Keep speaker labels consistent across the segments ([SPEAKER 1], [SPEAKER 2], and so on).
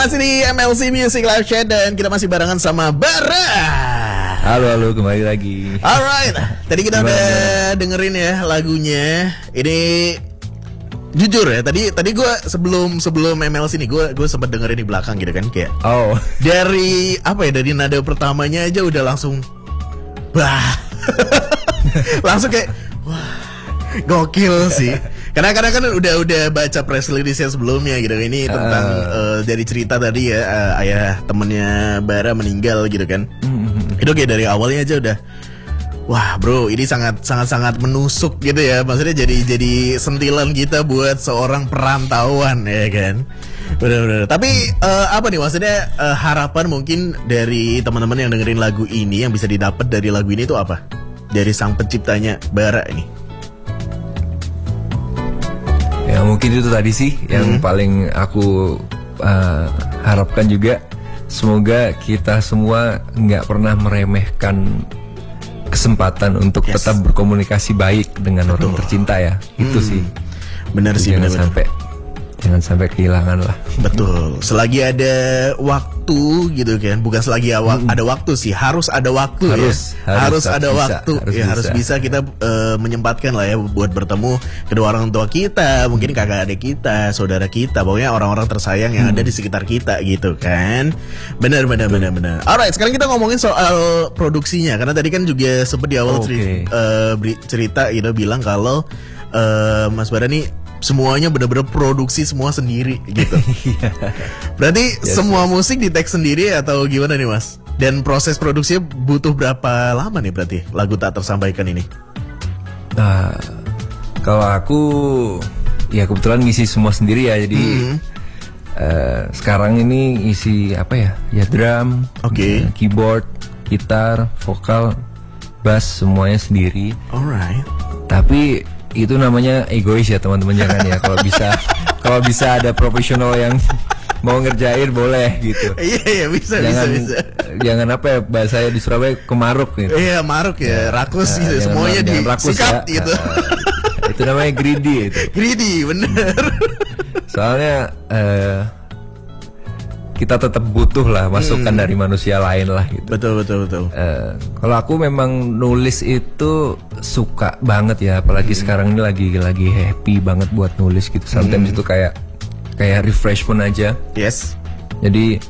[SPEAKER 1] Masih di MLC Music Live Chat dan kita masih barengan sama Bara.
[SPEAKER 2] Halo, kembali lagi.
[SPEAKER 1] Alright, tadi kita udah dengerin ya lagunya. Ini jujur ya, tadi gue sebelum MLC nih, gue sempat dengerin di belakang gitu kan, kayak dari dari nada pertamanya aja udah langsung langsung kayak wah, gokil sih. Karena kan udah baca press release yang sebelumnya gitu. Ini tentang dari cerita tadi ya, ayah temennya Bara meninggal gitu kan. Itu kayak dari awalnya aja udah, wah bro, ini sangat menusuk gitu ya. Maksudnya jadi sentilan kita buat seorang perantauan ya kan. Bener-bener. Tapi apa nih maksudnya, harapan mungkin dari teman-teman yang dengerin lagu ini, yang bisa didapat dari lagu ini tuh apa? Dari sang penciptanya Bara ini.
[SPEAKER 2] Ya mungkin itu tadi sih yang paling aku harapkan juga. Semoga kita semua nggak pernah meremehkan kesempatan untuk tetap berkomunikasi baik dengan orang tercinta ya. Itu sih.
[SPEAKER 1] Benar sih,
[SPEAKER 2] jangan sampai kehilangan lah.
[SPEAKER 1] Betul. Selagi ada waktu gitu kan, bukan selagi ada waktu sih, harus ada waktu. Harus ada waktu. Harus bisa kita menyempatkan lah ya buat bertemu kedua orang tua kita, mungkin kakak adik kita, saudara kita, pokoknya orang-orang tersayang yang ada di sekitar kita gitu kan. Benar. Alright, sekarang kita ngomongin soal produksinya, karena tadi kan juga sempat di awal cerita gitu bilang kalau Mas Bara nih semuanya benar-benar produksi semua sendiri gitu. Berarti semua musik di tag sendiri atau gimana nih Mas? Dan proses produksinya butuh berapa lama nih berarti lagu Tak Tersampaikan ini?
[SPEAKER 2] Nah, kalau aku ya kebetulan ngisi semua sendiri ya. Jadi sekarang ini isi ya drum, keyboard, gitar, vokal, bass, semuanya sendiri.
[SPEAKER 1] Alright.
[SPEAKER 2] Tapi itu namanya egois ya teman-teman, jangan ya. Kalau bisa ada profesional yang mau ngerjain boleh gitu.
[SPEAKER 1] Iya bisa.
[SPEAKER 2] Jangan bahasanya di Surabaya kemaruk gitu.
[SPEAKER 1] Iya, maruk ya, rakus gitu, semuanya disikat ya, gitu.
[SPEAKER 2] Itu namanya greedy itu.
[SPEAKER 1] Greedy, bener.
[SPEAKER 2] Soalnya kita tetap butuh lah masukan dari manusia lain lah gitu.
[SPEAKER 1] Betul.
[SPEAKER 2] Kalau aku memang nulis itu suka banget ya, apalagi sekarang ini lagi happy banget buat nulis gitu. Sometimes itu kayak refreshment aja.
[SPEAKER 1] Yes.
[SPEAKER 2] Jadi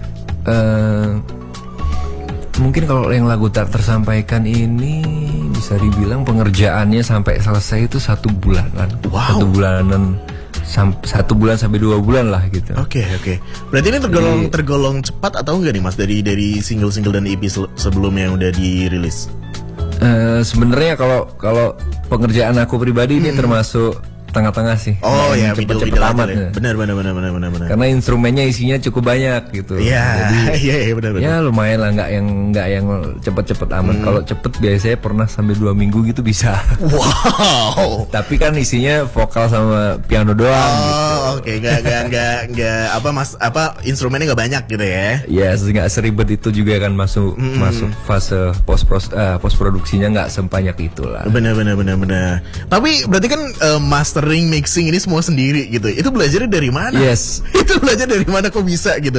[SPEAKER 2] mungkin kalau yang lagu Tak Tersampaikan ini bisa dibilang pengerjaannya sampai selesai itu 1 bulanan. Wow. 1 bulanan. 1 bulan sampai 2 bulan lah gitu.
[SPEAKER 1] Oke. Berarti ini tergolong cepat atau enggak nih Mas dari single-single dan EP sebelumnya yang udah dirilis?
[SPEAKER 2] Sebenarnya kalau pengerjaan aku pribadi ini termasuk tengah-tengah sih.
[SPEAKER 1] Oh ya,
[SPEAKER 2] cepet-cepet amat ya.
[SPEAKER 1] Benar.
[SPEAKER 2] Karena instrumennya isinya cukup banyak gitu.
[SPEAKER 1] Iya, benar.
[SPEAKER 2] Ya lumayan lah, nggak yang cepet-cepet amat. Kalau cepet biasanya pernah sampai 2 minggu gitu bisa.
[SPEAKER 1] Wow.
[SPEAKER 2] Tapi kan isinya vokal sama piano doang.
[SPEAKER 1] Oke. Nggak instrumennya nggak banyak gitu ya?
[SPEAKER 2] Ya, nggak seribet itu juga kan masuk fase post produksinya nggak sebanyak itulah.
[SPEAKER 1] Benar. Tapi berarti kan mastering, mixing ini semua sendiri gitu. Itu belajarnya dari mana?
[SPEAKER 2] Yes.
[SPEAKER 1] Itu belajar dari mana kok bisa gitu?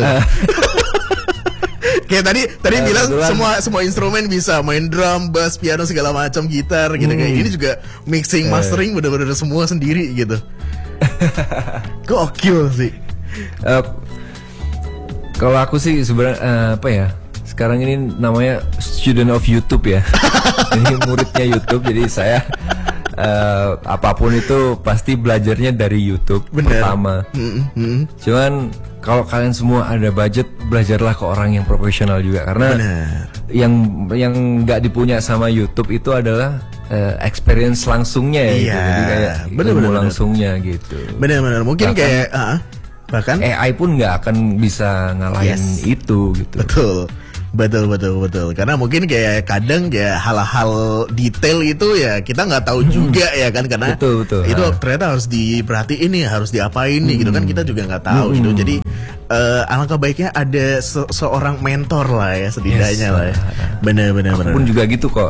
[SPEAKER 1] Kayak tadi bilang semua instrumen bisa, main drum, bass, piano, segala macam, gitar gitu. Kayak ini juga mixing, mastering bener-bener semua sendiri gitu. Gokil sih.
[SPEAKER 2] Kalau aku sih sebenarnya sekarang ini namanya student of YouTube ya. Ini muridnya YouTube, jadi saya apapun itu pasti belajarnya dari YouTube. Pertama. Cuman kalau kalian semua ada budget, belajarlah ke orang yang profesional juga, karena yang nggak dipunya sama YouTube itu adalah experience langsungnya ya. Gitu. Jadi kayak ilmu langsungnya gitu.
[SPEAKER 1] Benar. Mungkin bahkan
[SPEAKER 2] AI pun nggak akan bisa ngalahin itu gitu.
[SPEAKER 1] Betul. Karena mungkin kayak kadang ya hal-hal detail itu ya kita nggak tahu juga ya kan, karena
[SPEAKER 2] betul.
[SPEAKER 1] Itu ternyata harus diperhatiin nih, harus diapain nih gitu kan, kita juga nggak tahu gitu. Jadi alangkah baiknya ada seorang mentor lah ya setidaknya lah ya. Benar.
[SPEAKER 2] Aku pun juga gitu kok.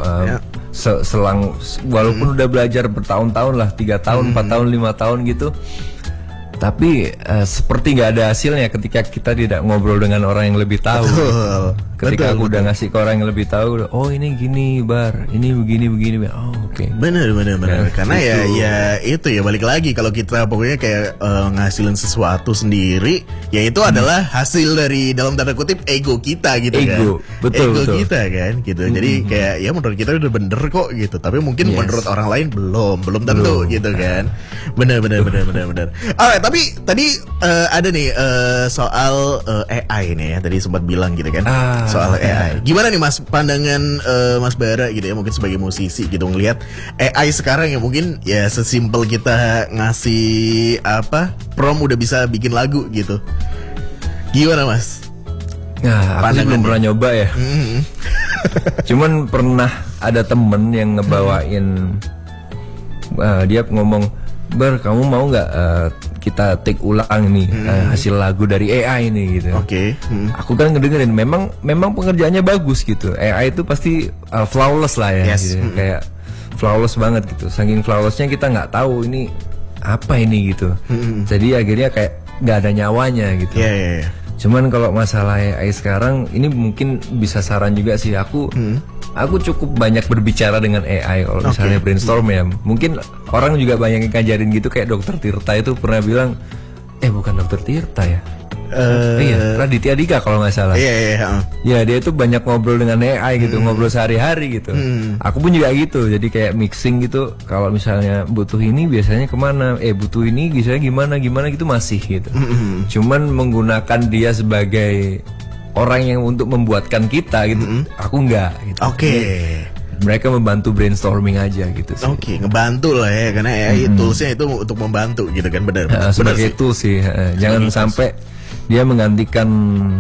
[SPEAKER 2] Selang walaupun udah belajar bertahun-tahun lah, 3 tahun, 4 tahun, 5 tahun gitu. Tapi seperti nggak ada hasilnya ketika kita tidak ngobrol dengan orang yang lebih tahu. Ketika aku udah ngasih ke orang yang lebih tahu, oh ini gini Bar, ini begini. Oh oke.
[SPEAKER 1] Bener. Karena ya itu ya balik lagi kalau kita pokoknya kayak ngasilin sesuatu sendiri, ya itu adalah hasil dari dalam tanda kutip ego kita gitu kan. Betul. Kita kan gitu. Jadi kayak ya menurut kita udah bener kok gitu, tapi mungkin menurut orang lain belum tentu gitu kan. Bener. Alright, tapi tadi ada nih soal AI nih ya, tadi sempat bilang gitu kan. Soal AI. Gimana nih Mas pandangan Mas Bara gitu ya, mungkin sebagai musisi gitu ngelihat AI sekarang ya, mungkin ya sesimpel kita ngasih prompt udah bisa bikin lagu gitu. Gimana Mas?
[SPEAKER 2] Nah, aku belum pernah nyoba ya. Cuman pernah ada temen yang ngebawain, dia ngomong, Bar, kamu mau nggak kita take ulang nih hasil lagu dari AI ini gitu.
[SPEAKER 1] Oke.
[SPEAKER 2] Aku kan ngedengerin, memang pengerjaannya bagus gitu. AI itu pasti flawless lah ya. Gitu. Kayak flawless banget gitu. Saking flawlessnya kita nggak tahu ini apa ini gitu. Jadi akhirnya kayak nggak ada nyawanya gitu.
[SPEAKER 1] Yeah.
[SPEAKER 2] Cuman kalau masalah AI sekarang ini mungkin bisa saran juga sih. Aku cukup banyak berbicara dengan AI kalau misalnya brainstorm ya. Mungkin orang juga banyak yang ngajarin gitu, kayak Dokter Tirta itu pernah bilang, bukan Dokter Tirta ya. Iya, Raditya Dika kalau nggak salah.
[SPEAKER 1] Iya.
[SPEAKER 2] Ya dia itu banyak ngobrol dengan AI gitu, ngobrol sehari-hari gitu. Aku pun juga gitu, jadi kayak mixing gitu. Kalau misalnya butuh ini biasanya kemana? Butuh ini biasanya gimana gitu masih gitu. Cuman menggunakan dia sebagai orang yang untuk membuatkan kita gitu. Aku enggak gitu.
[SPEAKER 1] Oke.
[SPEAKER 2] Mereka membantu brainstorming aja gitu sih.
[SPEAKER 1] Oke, ngebantu lah ya, karena AI toolsnya itu untuk membantu gitu kan, benar.
[SPEAKER 2] Sebagai tools sih. Jangan sampai dia menggantikan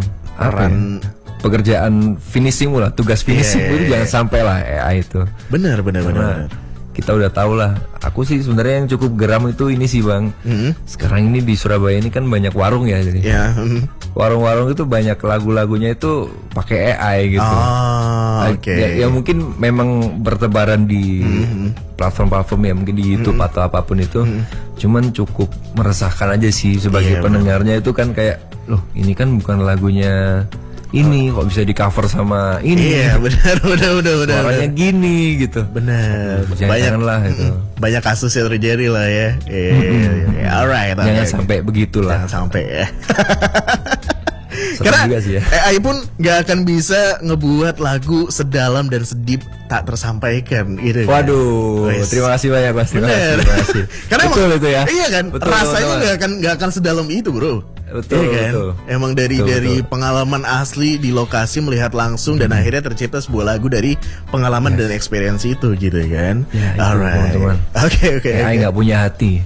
[SPEAKER 2] pekerjaan finishing lah, tugas finishing itu jangan sampai lah AI itu.
[SPEAKER 1] Benar.
[SPEAKER 2] Kita udah tahu lah. Aku sih sebenarnya yang cukup geram itu ini sih Bang. Sekarang ini di Surabaya ini kan banyak warung ya, jadi warung-warung itu banyak lagu-lagunya itu pakai AI gitu. Ya mungkin memang bertebaran di platform-platform ya, mungkin di YouTube atau apapun itu. Cuman cukup meresahkan aja sih sebagai pendengarnya itu kan kayak, loh ini kan bukan lagunya ini, kok bisa di cover sama ini?
[SPEAKER 1] Iya, benar.
[SPEAKER 2] Suaranya gini gitu.
[SPEAKER 1] Benar.
[SPEAKER 2] Janganlah itu.
[SPEAKER 1] Banyak kasus yang terjadi lah ya. Alright.
[SPEAKER 2] Jangan sampai begitulah.
[SPEAKER 1] Jangan sampai ya. Karena AI pun gak akan bisa ngebuat lagu sedalam dan sedip tak tersampaikan gitu.
[SPEAKER 2] Waduh, terima kasih banyak Mas. Terima kasih.
[SPEAKER 1] Karena
[SPEAKER 2] betul itu ya.
[SPEAKER 1] Iya kan, rasanya gak akan sedalam itu bro.
[SPEAKER 2] Betul,
[SPEAKER 1] kan?
[SPEAKER 2] betul.
[SPEAKER 1] Emang dari pengalaman asli di lokasi melihat langsung dan akhirnya tercipta sebuah lagu dari pengalaman dan experience itu gitu kan.
[SPEAKER 2] Alright.
[SPEAKER 1] Oke.
[SPEAKER 2] AI nggak punya hati.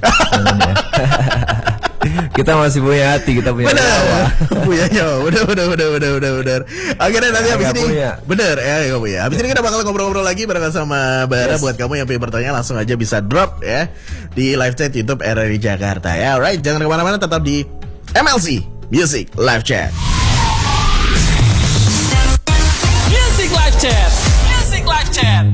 [SPEAKER 2] Kita masih punya hati, kita punya nyawa.
[SPEAKER 1] Punya nyawa, bener. Akhirnya nanti habis ini bener ya, nggak punya. Habis ini kita bakal ngobrol-ngobrol lagi bareng sama Bara. Buat kamu yang pengen bertanya langsung aja bisa drop ya di live chat YouTube RRI Jakarta ya. Alright, jangan kemana-mana, tetap di MLC Music Live Chat.
[SPEAKER 3] Music Live Chat.